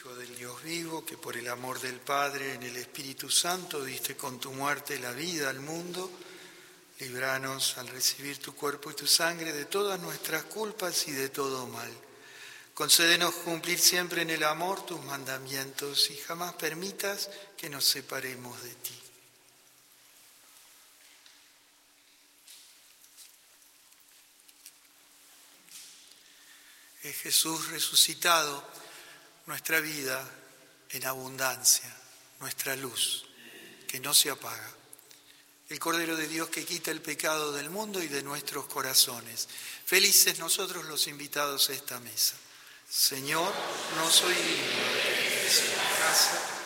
Hijo del Dios vivo, que por el amor del Padre en el Espíritu Santo diste con tu muerte la vida al mundo, líbranos al recibir tu cuerpo y tu sangre de todas nuestras culpas y de todo mal. Concédenos cumplir siempre en el amor tus mandamientos y jamás permitas que nos separemos de ti. Es Jesús resucitado, nuestra vida en abundancia, nuestra luz que no se apaga. El Cordero de Dios que quita el pecado del mundo y de nuestros corazones. Felices nosotros los invitados a esta mesa. Señor, no soy digno de que entres en mi casa,